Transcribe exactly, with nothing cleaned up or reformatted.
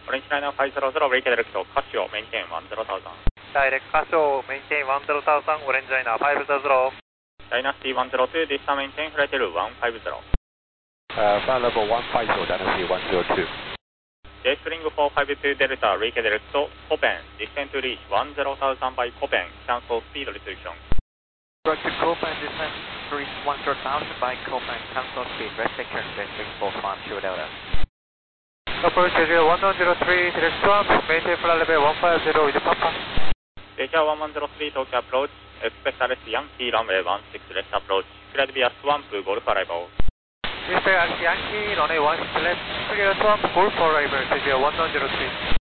Orange Liner five zero zero, break direct to Casio, maintain one zero thousand. Direct Casio, maintain one zero thousand, Orange Liner five zero zero. Dynasty one zero two, this time maintain flight level one five zero. Uh, flight level one five zero, Dynasty one zero two. J-Spring four five two Delta, break direct to Copen, descend to reach one zero thousand by Copen, cancel speed restriction. Direct to Copen, descend to reach one zero thousand by Copen, cancel speed restriction, J-Spring four five two Delta. Approach Asia one one zero three, direct swamp, maintain flight level one five zero with Papa. Asia one one zero three, Tokyo approach, expect arrest Yankee runway one six left approach, cleared via swamp, Golf arrival. Mister Yankee, runway one six left, clear swamp, Golf arrival, Asia one one zero three.